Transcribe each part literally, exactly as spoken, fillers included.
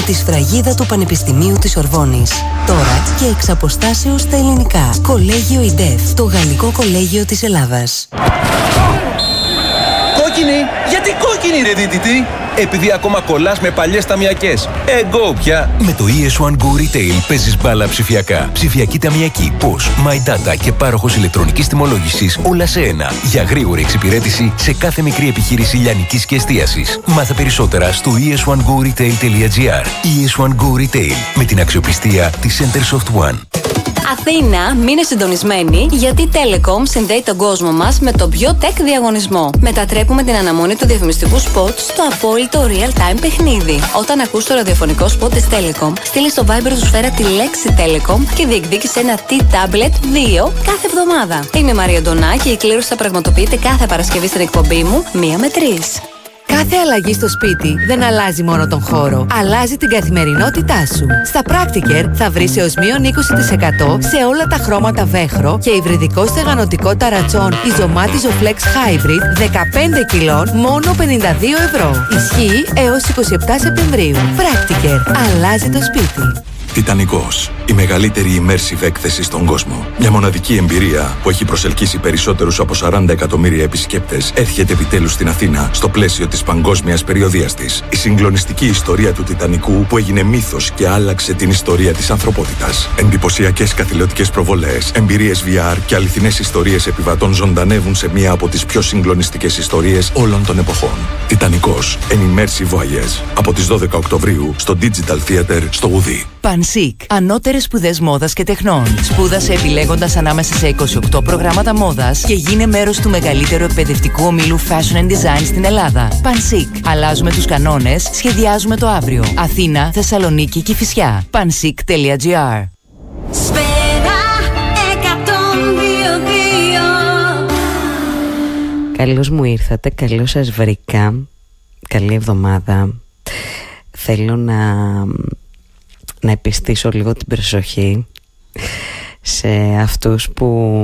τη σφραγίδα του Πανεπιστημίου της Σορβόνης. Τώρα και εξ αποστάσεως στα ελληνικά. Κολέγιο ΙΝΤΕΦ, το γαλλικό κολέγιο της Ελλάδας. Κόκκινη! Γιατί κόκκινη ρε δίτητη? Επειδή ακόμα κολλάς με παλιές ταμιακές. Εγώ πια. Με το ι ες One Go Retail παίζεις μπάλα ψηφιακά. Ψηφιακή ταμιακή, πώς, My Data και πάροχος ηλεκτρονικής τιμολόγησης όλα σε ένα. Για γρήγορη εξυπηρέτηση σε κάθε μικρή επιχείρηση λιανικής και εστίασης. Μάθε περισσότερα στο ι ες one go retail τελεία τζι άρ. ι ες One Go Retail με την αξιοπιστία της Centersoft One. Αθήνα, μείνε συντονισμένη, γιατί η Telecom συνδέει τον κόσμο μας με τον πιο tech διαγωνισμό. Μετατρέπουμε την αναμονή του διαφημιστικού σποτ στο απόλυτο real-time παιχνίδι. Όταν ακούς το ραδιοφωνικό σποτ της Telecom, στείλει στο Viber σου σφαίρα τη λέξη Telecom και διεκδίκησε ένα T-Tablet δύο κάθε εβδομάδα. Είμαι η Μαρία Ντονά και η κλήρωση θα πραγματοποιείται κάθε Παρασκευή στην εκπομπή μου μία με τρεις. Κάθε αλλαγή στο σπίτι δεν αλλάζει μόνο τον χώρο, αλλάζει την καθημερινότητά σου. Στα Practicare θα βρεις έως μείον είκοσι τοις εκατό σε όλα τα χρώματα βέχρο και υβριδικό στεγανοτικό ταρατσόν Ιζωμάτιζο Flex Hybrid δεκαπέντε κιλών μόνο πενήντα δύο ευρώ. Ισχύει έως είκοσι επτά Σεπτεμβρίου. Practicare. Αλλάζει το σπίτι. Τιτανικός. Η μεγαλύτερη immersive έκθεση στον κόσμο. Μια μοναδική εμπειρία που έχει προσελκύσει περισσότερους από σαράντα εκατομμύρια επισκέπτες έρχεται επιτέλους στην Αθήνα στο πλαίσιο της παγκόσμιας περιοδείας της. Η συγκλονιστική ιστορία του Τιτανικού που έγινε μύθος και άλλαξε την ιστορία της ανθρωπότητας. Εντυπωσιακές καθηλωτικές προβολές, εμπειρίες βι αρ και αληθινές ιστορίες επιβατών ζωντανεύουν σε μία από τις πιο συγκλονιστικές ιστορίες όλων των εποχών. Τιτανικός. An immersive voyage. Από τις δώδεκα Οκτωβρίου στο Digital Theater στο Γουδί. Πανσίκ. Ανώτερες σπουδές μόδας και τεχνών. Σπούδασε επιλέγοντας ανάμεσα σε είκοσι οκτώ προγράμματα μόδας και γίνε μέρος του μεγαλύτερου εκπαιδευτικού ομίλου Fashion and Design στην Ελλάδα. Πανσίκ. Αλλάζουμε τους κανόνες, σχεδιάζουμε το αύριο. Αθήνα, Θεσσαλονίκη, Κηφισιά. πανσίκ τελεία τζι άρ. Καλώς μου ήρθατε, καλώς σας βρήκα. Καλή εβδομάδα. Θέλω να... να επιστήσω λίγο την προσοχή σε αυτούς που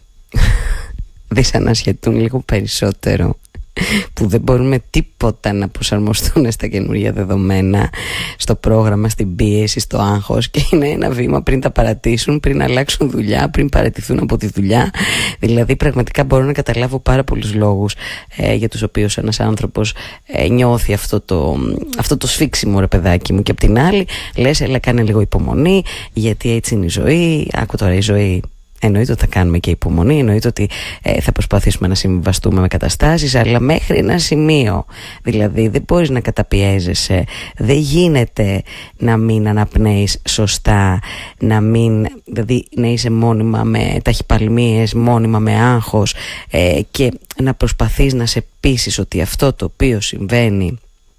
δυσανασχετούν λίγο περισσότερο, που δεν μπορούν με τίποτα να προσαρμοστούν στα καινούργια δεδομένα, στο πρόγραμμα, στην πίεση, στο άγχος, και είναι ένα βήμα πριν τα παρατήσουν, πριν αλλάξουν δουλειά, πριν παραιτηθούν από τη δουλειά. Δηλαδή πραγματικά μπορώ να καταλάβω πάρα πολλούς λόγους ε, για τους οποίους ένας άνθρωπος ε, νιώθει αυτό το, αυτό το σφίξιμο, ρε παιδάκι μου, και απ' την άλλη λες έλα κάνε λίγο υπομονή, γιατί έτσι είναι η ζωή. Άκου τώρα, η ζωή εννοείται ότι θα κάνουμε και υπομονή, εννοείται ότι ε, θα προσπαθήσουμε να συμβιβαστούμε με καταστάσεις, αλλά μέχρι ένα σημείο. Δηλαδή δεν μπορείς να καταπιέζεσαι, δεν γίνεται να μην αναπνέεις σωστά, να μην, δηλαδή να είσαι μόνιμα με ταχυπαλμίες, μόνιμα με άγχος, ε, και να προσπαθείς να σε πείσεις ότι αυτό το οποίο συμβαίνει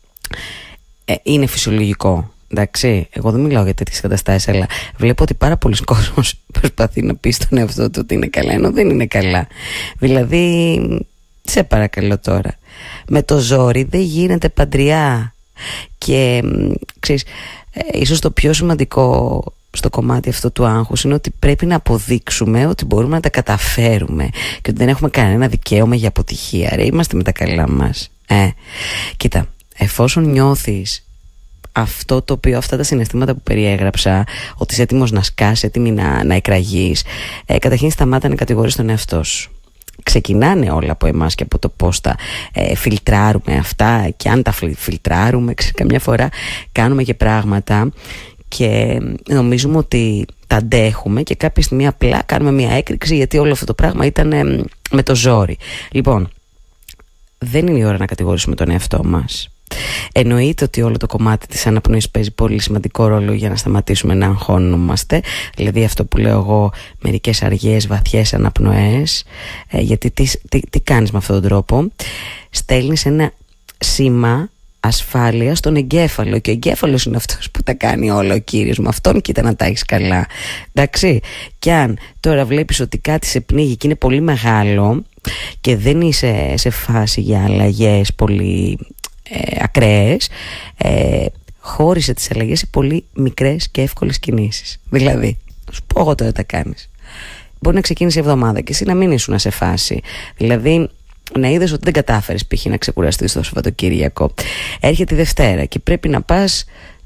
ε, είναι φυσιολογικό. Εντάξει, εγώ δεν μιλάω για τέτοιες καταστάσεις, αλλά βλέπω ότι πάρα πολλοί κόσμος προσπαθεί να πει στον εαυτό του ότι είναι καλά, ενώ δεν είναι καλά. Δηλαδή, σε παρακαλώ τώρα, με το ζόρι δεν γίνεται παντριά. Και ξέρεις, ε, ίσως το πιο σημαντικό στο κομμάτι αυτό του άγχους είναι ότι πρέπει να αποδείξουμε ότι μπορούμε να τα καταφέρουμε και ότι δεν έχουμε κανένα δικαίωμα για αποτυχία. Ρε, είμαστε με τα καλά μας. Ε, κοίτα, εφόσον νιώθεις αυτό το οποίο, αυτά τα συναισθήματα που περιέγραψα, ότι είσαι έτοιμος να σκάσεις, έτοιμη να, να εκραγείς, ε, καταρχήν σταμάτα να κατηγορείς τον εαυτό σου. Ξεκινάνε όλα από εμάς και από το πώς τα ε, φιλτράρουμε αυτά, και αν τα φιλτράρουμε, ξέρεις, καμιά φορά κάνουμε και πράγματα και νομίζουμε ότι τα αντέχουμε και κάποια στιγμή απλά κάνουμε μια έκρηξη, γιατί όλο αυτό το πράγμα ήταν ε, με το ζόρι. Λοιπόν, δεν είναι η ώρα να κατηγορήσουμε τον εαυτό μας. Εννοείται ότι όλο το κομμάτι της αναπνοής παίζει πολύ σημαντικό ρόλο για να σταματήσουμε να αγχώνομαστε. Δηλαδή αυτό που λέω εγώ, μερικές αργές, βαθιές αναπνοές, ε, γιατί τι, τι, τι κάνεις με αυτόν τον τρόπο? Στέλνεις ένα σήμα ασφάλεια στον εγκέφαλο, και ο εγκέφαλος είναι αυτός που τα κάνει όλα, ο κύριος μου, αυτόν κοίτα να τα έχεις καλά. Εντάξει, και αν τώρα βλέπεις ότι κάτι σε πνίγει και είναι πολύ μεγάλο και δεν είσαι σε φάση για αλλαγές πολύ Ε, ακραίες, ε, χώρισε τις αλλαγές σε πολύ μικρές και εύκολες κινήσεις. Δηλαδή, σου πω εγώ τώρα τα κάνεις. Μπορεί να ξεκίνησε η εβδομάδα και εσύ να μην ήσουν σε φάση. Δηλαδή, να είδες ότι δεν κατάφερες π.χ. να ξεκουραστείς το Σαββατοκύριακο. Έρχεται η Δευτέρα και πρέπει να πας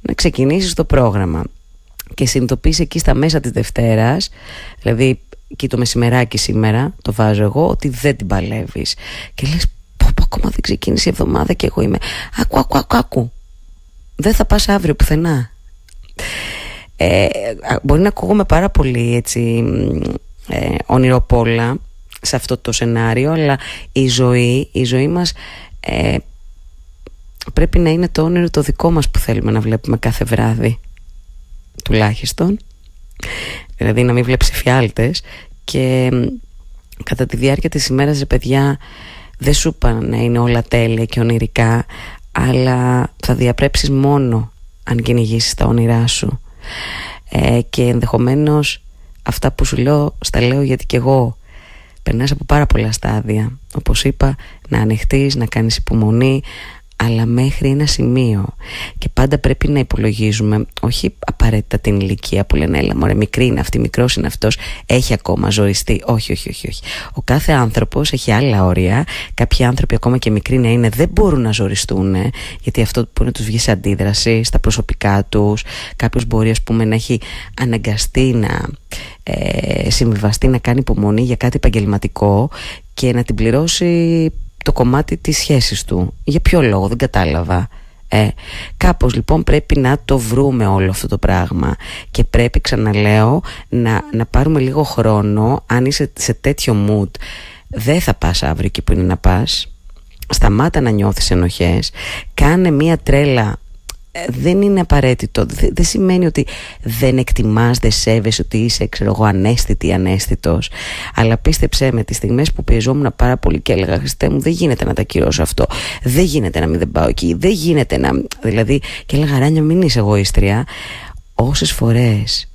να ξεκινήσεις το πρόγραμμα και συνειδητοποιείς εκεί στα μέσα της Δευτέρας, δηλαδή εκεί το μεσημεράκι σήμερα το βάζω εγώ, ότι δεν την παλεύεις και λες πω, πω, ακόμα δεν ξεκίνησε η εβδομάδα και εγώ είμαι άκου άκου άκου άκου, δεν θα πας αύριο πουθενά. ε, μπορεί να ακούγομαι πάρα πολύ έτσι ε, ονειροπόλα σε αυτό το σενάριο, αλλά η ζωή, η ζωή μας ε, πρέπει να είναι το όνειρο το δικό μας που θέλουμε να βλέπουμε κάθε βράδυ, τουλάχιστον, δηλαδή να μην βλέπεις εφιάλτες. Και κατά τη διάρκεια της ημέρας, ρε παιδιά, δεν σου είπα να είναι όλα τέλεια και ονειρικά, αλλά θα διαπρέψεις μόνο αν κυνηγήσεις τα όνειρά σου. ε, και ενδεχομένως αυτά που σου λέω στα λέω γιατί και εγώ περνάς από πάρα πολλά στάδια, όπως είπα, να ανοιχτείς, να κάνεις υπομονή, αλλά μέχρι ένα σημείο. Και πάντα πρέπει να υπολογίζουμε, όχι απαραίτητα την ηλικία που λένε έλα μωρέ μικρή είναι αυτή, μικρός είναι αυτός, έχει ακόμα ζοριστεί. Όχι, όχι, όχι, όχι. Ο κάθε άνθρωπος έχει άλλα όρια. Κάποιοι άνθρωποι ακόμα και μικροί να είναι δεν μπορούν να ζοριστούν, γιατί αυτό μπορεί να τους βγει σε αντίδραση στα προσωπικά τους. Κάποιος μπορεί, ας πούμε, να έχει αναγκαστεί να ε, συμβιβαστεί, να κάνει υπομονή για κάτι επαγγελματικό και να την πληρώσει το κομμάτι της σχέσης του. Για ποιο λόγο, δεν κατάλαβα. ε, Κάπως λοιπόν πρέπει να το βρούμε όλο αυτό το πράγμα. Και πρέπει, ξαναλέω, να, να πάρουμε λίγο χρόνο. Αν είσαι σε τέτοιο mood, δεν θα πας αύριο εκεί που είναι να πας. Σταμάτα να νιώθεις ενοχές. Κάνε μία τρέλα. Δεν είναι απαραίτητο, δεν, δεν σημαίνει ότι δεν εκτιμάς, δεν σέβεσαι, ότι είσαι, ξέρω εγώ, αναίσθητη, αναίσθητος. Αλλά πίστεψέ με, τις στιγμές που πιεζόμουν πάρα πολύ και έλεγα Χριστέ μου, δεν γίνεται να τα ακυρώσω αυτό, δεν γίνεται να μην δεν πάω εκεί, δεν γίνεται να. Δηλαδή, και έλεγα Ράνια, μην είσαι εγωίστρια. Όσες φορές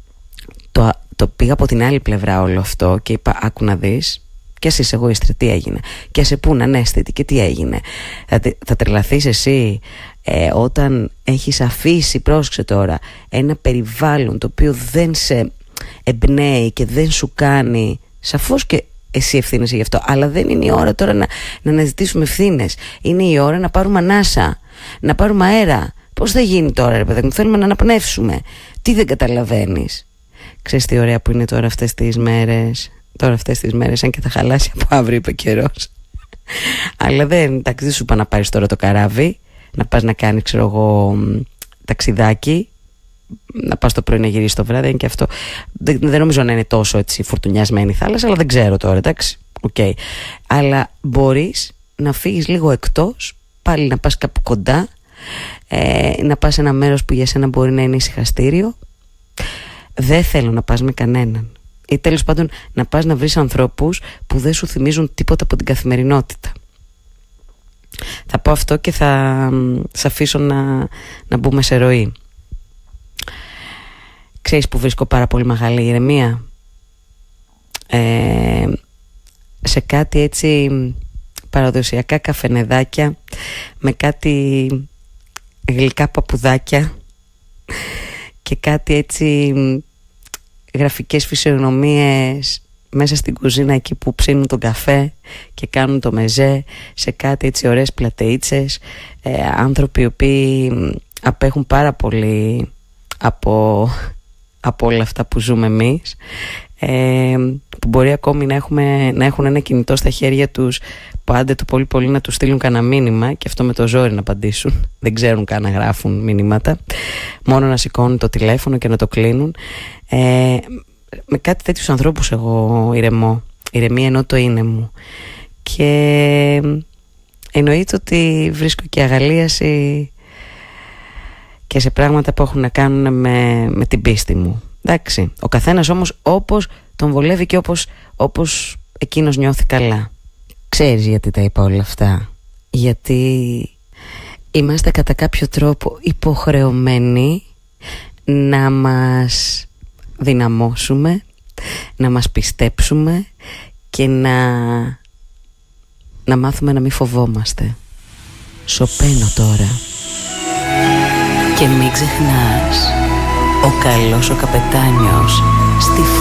το, το πήγα από την άλλη πλευρά όλο αυτό και είπα, άκου να δεις. Και ας είσαι εγωίστρια, τι έγινε. Και σε πούν αναίσθητη και τι έγινε. Θα, θα τρελαθείς εσύ ε, όταν έχεις αφήσει, πρόσεξε τώρα, ένα περιβάλλον το οποίο δεν σε εμπνέει και δεν σου κάνει. Σαφώς και εσύ ευθύνεσαι γι' αυτό, αλλά δεν είναι η ώρα τώρα να, να αναζητήσουμε ευθύνες. Είναι η ώρα να πάρουμε ανάσα, να πάρουμε αέρα. Πώς θα γίνει τώρα, ρε παιδάκι μου, θέλουμε να αναπνεύσουμε. Τι δεν καταλαβαίνεις. Ξέρεις τι ωραία που είναι τώρα αυτές τις μέρες. Τώρα αυτές τις μέρες, αν και θα χαλάσει από αύριο, είπε ο καιρός. Αλλά δεν, εντάξει, δεν σου είπα να πάρεις τώρα το καράβι, να πας να κάνεις, ξέρω εγώ, ταξιδάκι, να πας το πρωί να γυρίσεις το βράδυ, και αυτό δεν, δεν νομίζω να είναι τόσο έτσι φουρτουνιασμένη η θάλασσα, αλλά δεν ξέρω τώρα, εντάξει, οκ. Okay. Αλλά μπορείς να φύγεις λίγο εκτός, πάλι να πας κάπου κοντά, ε, να πας σε ένα μέρος που για σένα μπορεί να είναι ησυχαστήριο. Δεν θέλω να πας με κανέναν. Ή τέλος πάντων να πας να βρεις ανθρώπους που δεν σου θυμίζουν τίποτα από την καθημερινότητα. Θα πω αυτό και θα σε αφήσω να, να μπούμε σε ροή. Ξέρεις που βρίσκω πάρα πολύ μεγάλη ηρεμία? Ε, σε κάτι έτσι παραδοσιακά καφενεδάκια με κάτι γλυκά παπουδάκια και κάτι έτσι γραφικές φυσιογνωμίες μέσα στην κουζίνα, εκεί που ψήνουν τον καφέ και κάνουν το μεζέ, σε κάτι έτσι ωραίες πλατεΐτσες, ε, άνθρωποι οι οποίοι απέχουν πάρα πολύ από, από όλα αυτά που ζούμε εμείς, ε, που μπορεί ακόμη να, έχουμε, να έχουν ένα κινητό στα χέρια τους που άντε το πολύ πολύ να τους στείλουν κανένα μήνυμα και αυτό με το ζόρι να απαντήσουν, δεν ξέρουν καν να γράφουν μηνύματα, μόνο να σηκώνουν το τηλέφωνο και να το κλείνουν. Ε, με κάτι τέτοιους ανθρώπους εγώ ηρεμώ. Ηρεμία ενώ το είναι μου. Και εννοείται ότι βρίσκω και αγαλίαση και σε πράγματα που έχουν να κάνουν με, με την πίστη μου. Εντάξει, ο καθένας όμως όπως τον βολεύει και όπως, όπως εκείνος νιώθει καλά. Ξέρεις γιατί τα είπα όλα αυτά? Γιατί είμαστε κατά κάποιο τρόπο υποχρεωμένοι να μας δυναμώσουμε, να μας πιστέψουμε και να, να μάθουμε να μην φοβόμαστε. Σωπαίνω τώρα. Και μην ξεχνάς, ο καλός ο καπετάνιος